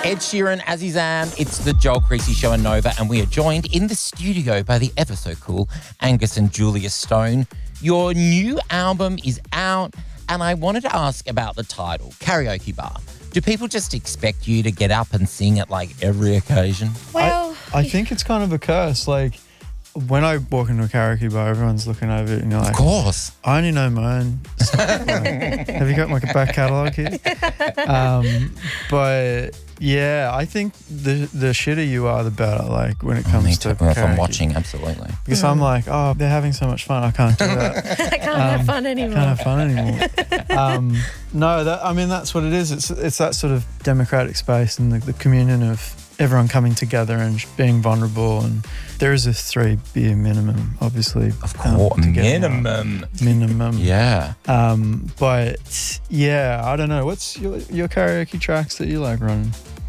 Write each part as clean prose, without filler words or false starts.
Ed Sheeran, Azizam, it's the Joel Creasy Show on Nova, and we are joined in the studio by the ever so cool Angus and Julia Stone. Your new album is out, and I wanted to ask about the title, Karaoke Bar. Do people just expect you to get up and sing at like every occasion? Well, I think it's kind of a curse. Like, when I walk into a karaoke bar, everyone's looking over it and you're like, Of course. I only know my own stuff. Like, have you got my back catalogue here? But yeah, I think the shitter you are, the better, like when it comes to if I'm karaoke. watching, absolutely. Because I'm like, oh, they're having so much fun. I can't do that. I can't have fun anymore. Can't have fun anymore. No, that's what it is. It's that sort of democratic space and the communion of everyone coming together and being vulnerable. And there is a 3 beer minimum, obviously. Of course, minimum. Yeah. But yeah, I don't know. What's your karaoke tracks that you like running?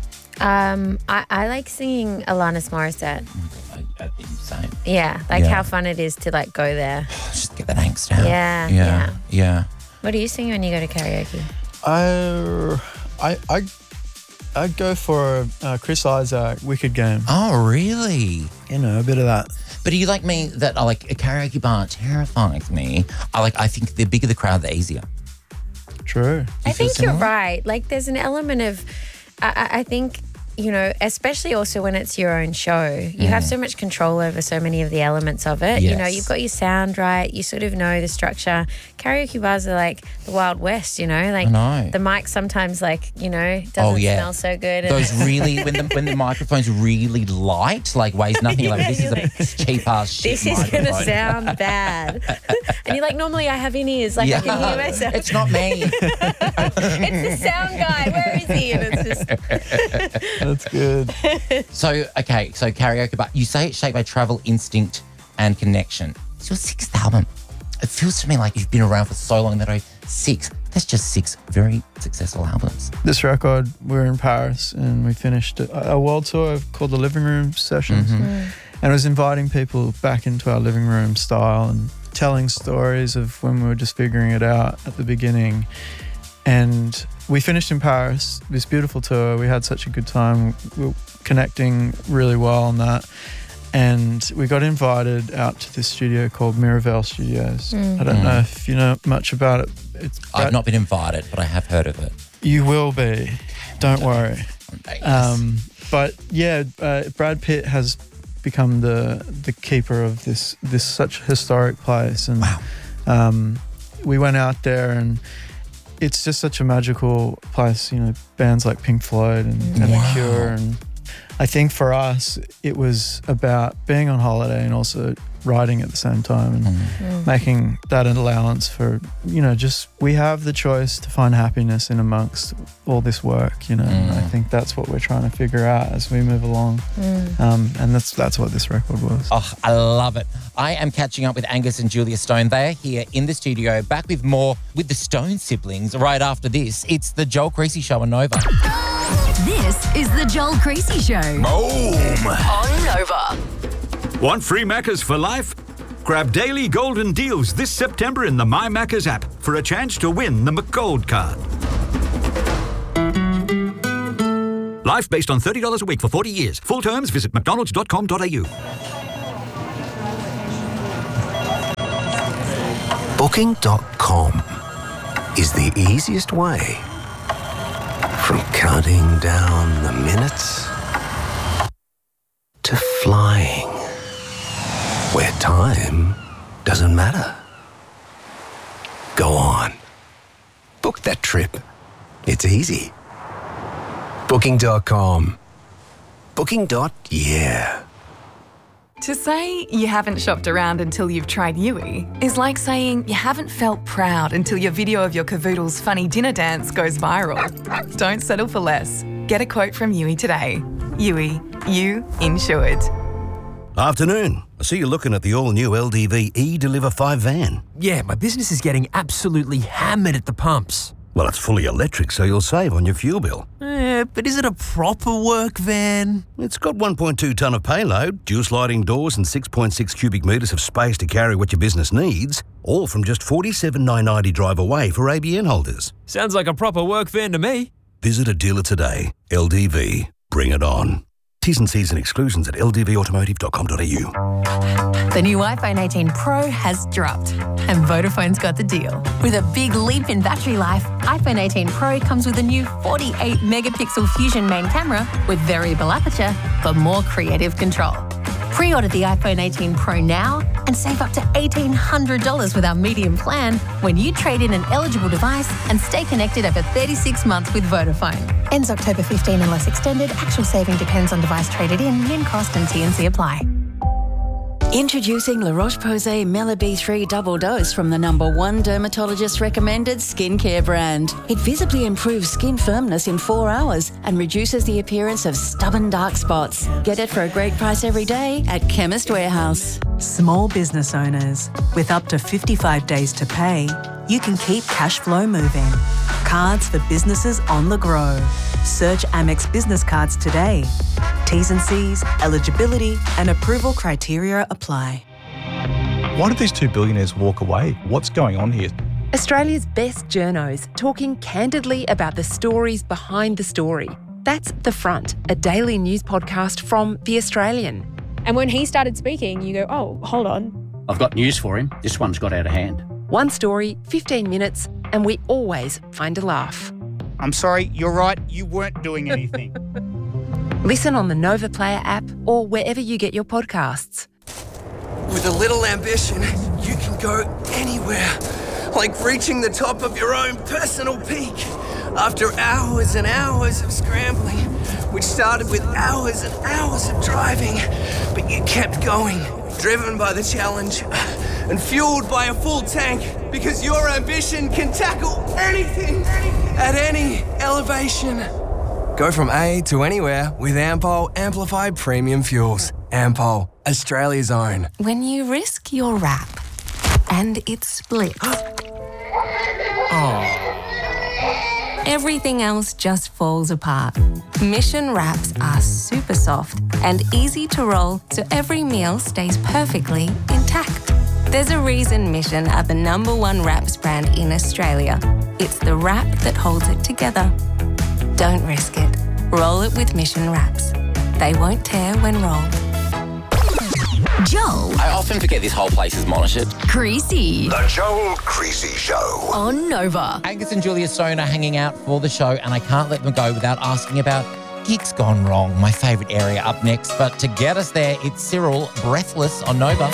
I like singing Alanis Morissette. Same. Yeah, how fun it is to like go there. Just get that angst out. Yeah. What do you sing when you go to karaoke? I go for Chris Isaac, Wicked Game. Oh, really? You know, a bit of that. But are you like me that a karaoke bar terrifies me? I think the bigger the crowd, the easier. True. I think you're right. Like there's an element of, I think, you know, especially also when it's your own show, you have so much control over so many of the elements of it. Yes. You know, you've got your sound right. You sort of know the structure. Karaoke bars are like the Wild West, you know, like the mic sometimes doesn't smell so good. Those really, when the microphone's really light, like weighs nothing, like this is a cheap ass shit This is going to sound bad. And you're like, normally I have in-ears, like I can hear myself. It's not me. It's the sound guy. Where is he? And it's just... That's good. So karaoke bar, you say it's shaped by travel, instinct, and connection. It's your 6th album. It feels to me like you've been around for so long that 6. That's just 6 very successful albums. This record, we're in Paris and we finished a world tour called the Living Room Sessions. And it was inviting people back into our living room style and telling stories of when we were just figuring it out at the beginning. And we finished in Paris, this beautiful tour. We had such a good time. We were connecting really well on that. And we got invited out to this studio called Miraval Studios. I don't know if you know much about it. I've not been invited, but I have heard of it. You will be. Don't worry. But yeah, Brad Pitt has become the keeper of this such historic place. And we went out there and it's just such a magical place, you know, bands like Pink Floyd and The Cure. And I think for us, it was about being on holiday and also writing at the same time and making that an allowance for, you know, just we have the choice to find happiness in amongst all this work, you know. And I think that's what we're trying to figure out as we move along. And that's what this record was. Oh, I love it. I am catching up with Angus and Julia Stone. They are here in the studio, back with more with the Stone siblings right after this. It's the Joel Creasy Show on Nova. This is the Joel Creasy Show. Boom! On Nova. Want free Maccas for life? Grab daily golden deals this September in the My Maccas app for a chance to win the McGold card. Life based on $30 a week for 40 years. Full terms, visit mcdonalds.com.au. Booking.com is the easiest way from counting down the minutes to flying where time doesn't matter. Go on. Book that trip. It's easy. Booking.com. Booking.yeah. To say you haven't shopped around until you've tried Yui is like saying you haven't felt proud until your video of your cavoodle's funny dinner dance goes viral. Don't settle for less. Get a quote from Yui today. Yui, you insured. Afternoon. I see you're looking at the all-new LDV E-Deliver 5 van. Yeah, my business is getting absolutely hammered at the pumps. Well, it's fully electric, so you'll save on your fuel bill. But is it a proper work van? It's got 1.2 tonne of payload, dual sliding doors and 6.6 cubic metres of space to carry what your business needs, all from just $47,990 drive away for ABN holders. Sounds like a proper work van to me. Visit a dealer today. LDV. Bring it on. T's and C's and exclusions at ldvautomotive.com.au. The new iPhone 18 Pro has dropped, and Vodafone's got the deal. With a big leap in battery life, iPhone 18 Pro comes with a new 48-megapixel Fusion main camera with variable aperture for more creative control. Pre-order the iPhone 18 Pro now and save up to $1,800 with our medium plan when you trade in an eligible device and stay connected over 36 months with Vodafone. Ends October 15 unless extended. Actual saving depends on device traded in, min cost and T&C apply. Introducing La Roche-Posay Mela B3 Double Dose from the #1 dermatologist-recommended skincare brand. It visibly improves skin firmness in 4 hours and reduces the appearance of stubborn dark spots. Get it for a great price every day at Chemist Warehouse. Small business owners, with up to 55 days to pay, you can keep cash flow moving. Cards for businesses on the grow. Search Amex Business Cards today. T's and C's, eligibility and approval criteria apply. Why did these two billionaires walk away? What's going on here? Australia's best journos talking candidly about the stories behind the story. That's The Front, a daily news podcast from The Australian. And when he started speaking, you go, oh, hold on. I've got news for him. This one's got out of hand. One story, 15 minutes, and we always find a laugh. I'm sorry, you're right, you weren't doing anything. Listen on the Nova Player app or wherever you get your podcasts. With a little ambition, you can go anywhere. Like reaching the top of your own personal peak. After hours and hours of scrambling, which started with hours and hours of driving, but you kept going, driven by the challenge and fueled by a full tank, because your ambition can tackle anything at any elevation. Go from A to anywhere with Ampol Amplified Premium Fuels. Ampol, Australia's own. When you risk your wrap and it splits, everything else just falls apart. Mission wraps are super soft and easy to roll, so every meal stays perfectly intact. There's a reason Mission are the #1 wraps brand in Australia. It's the wrap that holds it together. Don't risk it. Roll it with Mission wraps. They won't tear when rolled. Joel. I often forget this whole place is monitored. Creasy. The Joel Creasy Show. On Nova. Angus and Julia Stone are hanging out for the show, and I can't let them go without asking about Gigs Gone Wrong, my favourite area up next. But to get us there, it's Cyril, Breathless on Nova.